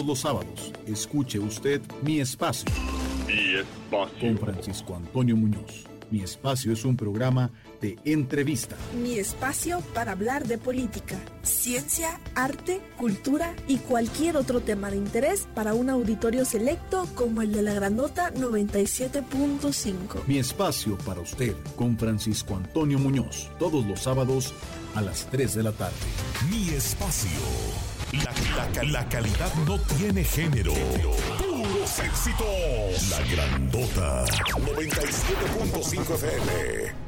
Todos los sábados, escuche usted Mi Espacio. Mi Espacio. Con Francisco Antonio Muñoz. Mi Espacio es un programa de entrevista. Mi espacio para hablar de política, ciencia, arte, cultura y cualquier otro tema de interés para un auditorio selecto como el de la Grandota 97.5. Mi Espacio para usted con Francisco Antonio Muñoz. Todos los sábados a las 3 de la tarde. Mi Espacio. La calidad no tiene género. Puros éxitos. La Grandota 97.5 FM.